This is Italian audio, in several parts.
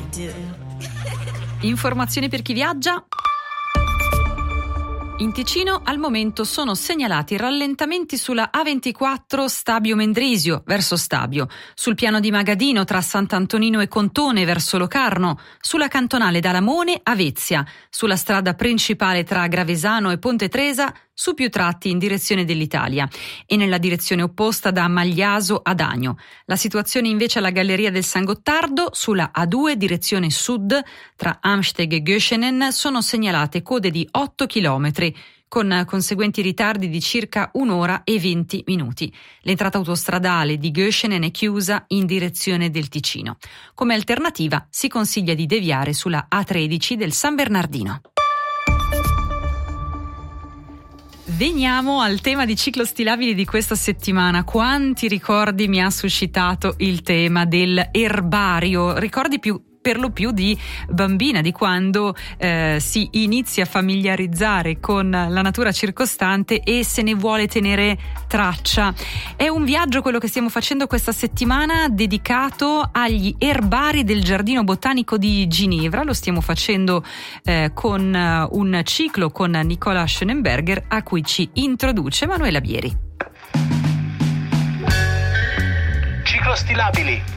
Informazioni per chi viaggia. In Ticino al momento sono segnalati rallentamenti sulla A24 Stabio-Mendrisio verso Stabio, sul piano di Magadino tra Sant'Antonino e Contone verso Locarno, sulla cantonale da Lamone a Vezia, sulla strada principale tra Gravesano e Ponte Tresa, su più tratti in direzione dell'Italia e nella direzione opposta da Magliaso ad Agno. La situazione invece alla Galleria del San Gottardo, sulla A2 direzione sud tra Amsteg e Göschenen sono segnalate code di 8 chilometri con conseguenti ritardi di circa 1 ora e 20 minuti. L'entrata autostradale di Göschenen è chiusa in direzione del Ticino. Come alternativa si consiglia di deviare sulla A13 del San Bernardino. Veniamo al tema di ciclostilabili di questa settimana. Quanti ricordi mi ha suscitato il tema del erbario? Ricordi per lo più di bambina, di quando si inizia a familiarizzare con la natura circostante e se ne vuole tenere traccia. È un viaggio quello che stiamo facendo questa settimana dedicato agli erbari del Giardino Botanico di Ginevra. Lo stiamo facendo con un ciclo con Nicola Schönenberger a cui ci introduce Manuela Bieri. Ciclostilabili.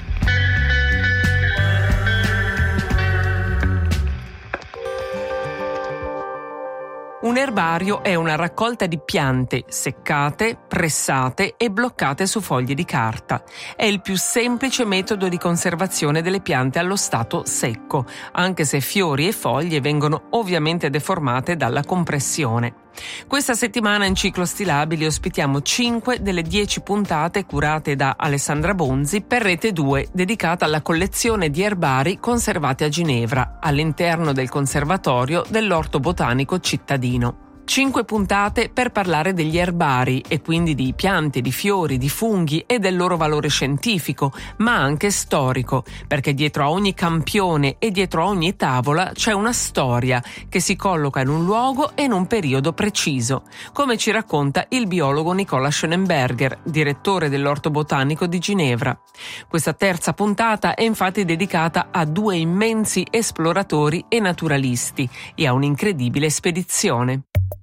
Un erbario è una raccolta di piante seccate, pressate e bloccate su fogli di carta. È il più semplice metodo di conservazione delle piante allo stato secco, anche se fiori e foglie vengono ovviamente deformate dalla compressione. Questa settimana in Ciclostilabili ospitiamo 5 delle 10 puntate curate da Alessandra Bonzi per Rete 2, dedicata alla collezione di erbari conservati a Ginevra, all'interno del conservatorio dell'Orto Botanico cittadino. 5 puntate per parlare degli erbari e quindi di piante, di fiori, di funghi e del loro valore scientifico, ma anche storico, perché dietro a ogni campione e dietro a ogni tavola c'è una storia che si colloca in un luogo e in un periodo preciso, come ci racconta il biologo Nicola Schönenberger, direttore dell'Orto Botanico di Ginevra. Questa terza puntata è infatti dedicata a 2 immensi esploratori e naturalisti e a un'incredibile spedizione.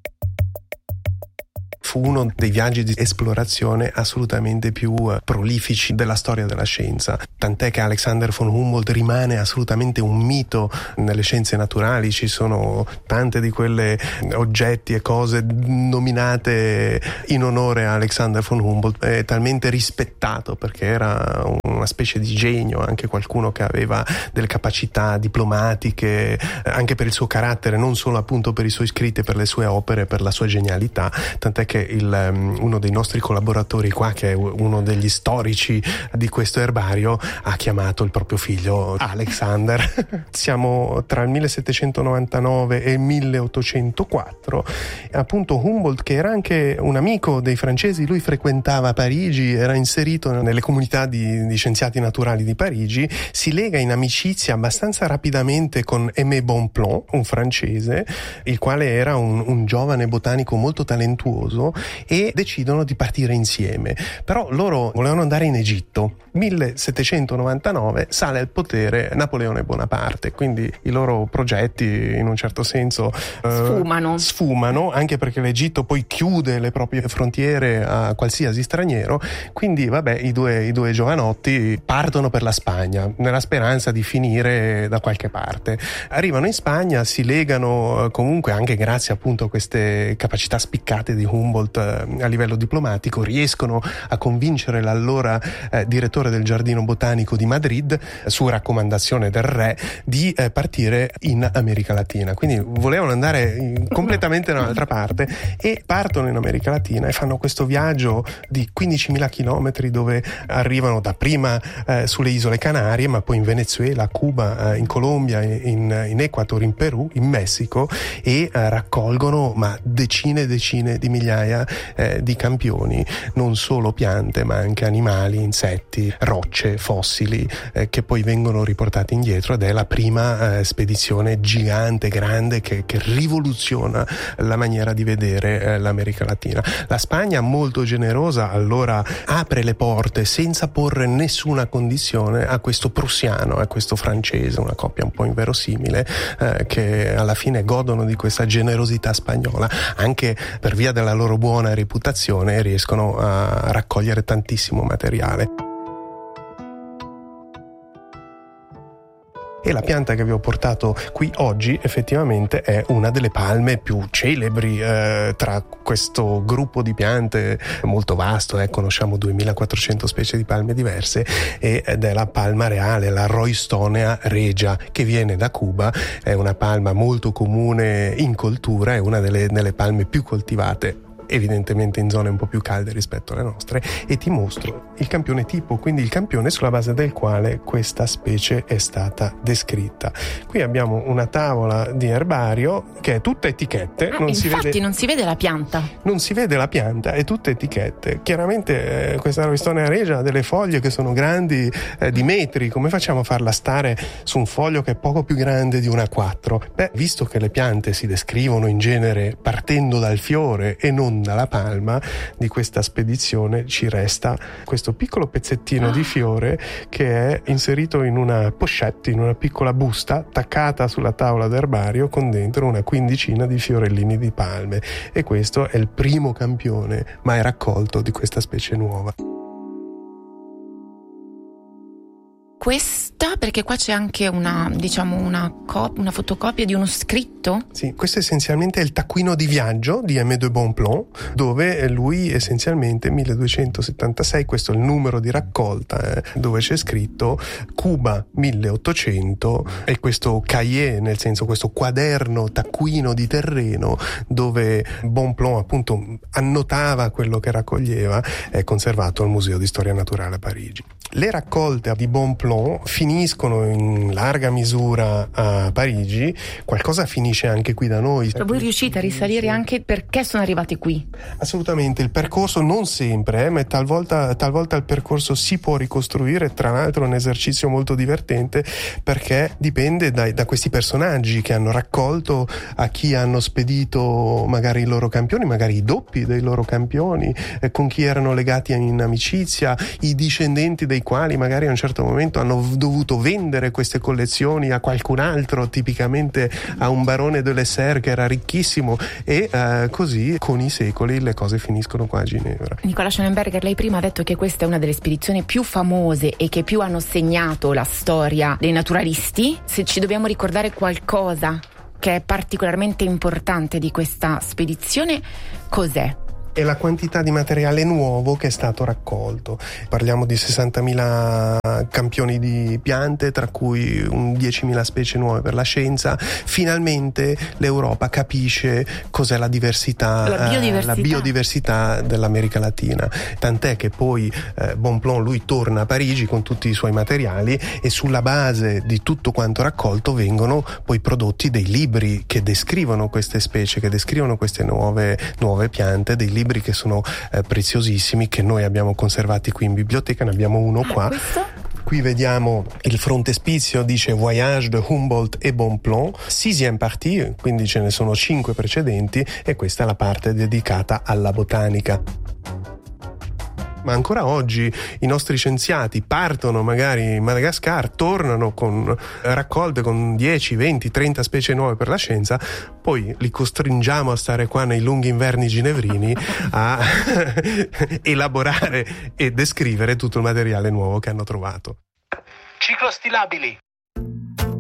Fu uno dei viaggi di esplorazione assolutamente più prolifici della storia della scienza, tant'è che Alexander von Humboldt rimane assolutamente un mito nelle scienze naturali. Ci sono tante di quelle oggetti e cose nominate in onore a Alexander von Humboldt. È talmente rispettato perché era una specie di genio, anche qualcuno che aveva delle capacità diplomatiche, anche per il suo carattere, non solo appunto per i suoi scritti, per le sue opere, per la sua genialità, tant'è che uno dei nostri collaboratori qua, che è uno degli storici di questo erbario, ha chiamato il proprio figlio Alexander. Siamo tra il 1799 e il 1804. Appunto Humboldt, che era anche un amico dei francesi, lui frequentava Parigi, era inserito nelle comunità di scienziati naturali di Parigi, si lega in amicizia abbastanza rapidamente con Aimé Bonpland, un francese, il quale era un giovane botanico molto talentuoso, e decidono di partire insieme. Però loro volevano andare in Egitto. 1799 sale al potere Napoleone Bonaparte, quindi i loro progetti in un certo senso sfumano, anche perché l'Egitto poi chiude le proprie frontiere a qualsiasi straniero. Quindi i due giovanotti partono per la Spagna nella speranza di finire da qualche parte. Arrivano in Spagna, si legano comunque anche grazie appunto a queste capacità spiccate di Humboldt a livello diplomatico, riescono a convincere l'allora direttore del Giardino Botanico di Madrid, su raccomandazione del re, di partire in America Latina. Quindi volevano andare completamente da un'altra parte e partono in America Latina e fanno questo viaggio di 15.000 chilometri, dove arrivano dapprima sulle isole Canarie, ma poi in Venezuela, a Cuba, in Colombia, in Ecuador, in Perù, in Messico, e raccolgono decine e decine di migliaia migliaia di campioni, non solo piante ma anche animali, insetti, rocce, fossili che poi vengono riportati indietro, ed è la prima spedizione gigante, grande, che rivoluziona la maniera di vedere l'America Latina. La Spagna, molto generosa, allora apre le porte senza porre nessuna condizione a questo prussiano, a questo francese, una coppia un po' inverosimile, che alla fine godono di questa generosità spagnola, anche per via della loro buona reputazione riescono a raccogliere tantissimo materiale. E la pianta che vi ho portato qui oggi effettivamente è una delle palme più celebri tra questo gruppo di piante molto vasto, conosciamo 2400 specie di palme diverse, ed è la palma reale, la Roystonea regia, che viene da Cuba. È una palma molto comune in coltura, è una delle palme più coltivate, evidentemente in zone un po' più calde rispetto alle nostre, e ti mostro il campione tipo, quindi il campione sulla base del quale questa specie è stata descritta. Qui abbiamo una tavola di erbario che è tutta etichette, non si vede la pianta. Non si vede la pianta, è tutta etichette. Chiaramente questa Roystonea regia ha delle foglie che sono grandi di metri. Come facciamo a farla stare su un foglio che è poco più grande di una A4? Visto che le piante si descrivono in genere partendo dal fiore e non dalla palma, di questa spedizione ci resta questo piccolo pezzettino di fiore che è inserito in una pochette, in una piccola busta attaccata sulla tavola d'erbario, con dentro una quindicina di fiorellini di palme, e questo è il primo campione mai raccolto di questa specie nuova. Questa, perché qua c'è anche una fotocopia di uno scritto? Sì, questo essenzialmente è il taccuino di viaggio di M. de Bonpland, dove lui essenzialmente 1276, questo è il numero di raccolta, dove c'è scritto Cuba 1800, e questo cahier, nel senso questo quaderno, taccuino di terreno, dove Bonpland appunto annotava quello che raccoglieva, è conservato al Museo di Storia Naturale a Parigi. Le raccolte di Bonpland finiscono in larga misura a Parigi, qualcosa finisce anche qui da noi. Voi riuscite a risalire anche perché sono arrivati qui? Assolutamente, il percorso non sempre, ma talvolta il percorso si può ricostruire. Tra l'altro è un esercizio molto divertente, perché dipende da questi personaggi che hanno raccolto, a chi hanno spedito magari i loro campioni, magari i doppi dei loro campioni, con chi erano legati in amicizia, i discendenti dei quali magari a un certo momento hanno dovuto vendere queste collezioni a qualcun altro, tipicamente a un barone de Lesser che era ricchissimo, e così con i secoli le cose finiscono qua a Ginevra. Nicola Schellenberger, lei prima ha detto che questa è una delle spedizioni più famose e che più hanno segnato la storia dei naturalisti. Se ci dobbiamo ricordare qualcosa che è particolarmente importante di questa spedizione, cos'è? È la quantità di materiale nuovo che è stato raccolto. Parliamo di 60.000 campioni di piante, tra cui 10.000 specie nuove per la scienza. Finalmente l'Europa capisce cos'è la biodiversità dell'America Latina. Tant'è che poi Bonpland lui torna a Parigi con tutti i suoi materiali, e sulla base di tutto quanto raccolto vengono poi prodotti dei libri che descrivono queste specie, che descrivono queste nuove piante, dei libri che sono preziosissimi, che noi abbiamo conservati qui in biblioteca. Ne abbiamo uno qua. Qui vediamo il frontespizio, dice Voyage de Humboldt et Bonpland, 6e partie, quindi ce ne sono 5 precedenti, e questa è la parte dedicata alla botanica. Ma ancora oggi i nostri scienziati partono magari in Madagascar, tornano con raccolte con 10, 20, 30 specie nuove per la scienza, poi li costringiamo a stare qua nei lunghi inverni ginevrini a elaborare e descrivere tutto il materiale nuovo che hanno trovato. Ciclostilabili.